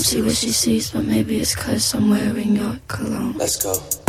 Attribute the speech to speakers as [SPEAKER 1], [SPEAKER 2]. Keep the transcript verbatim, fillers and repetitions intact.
[SPEAKER 1] see what she sees, but maybe it's cause I'm wearing your cologne.
[SPEAKER 2] Let's go.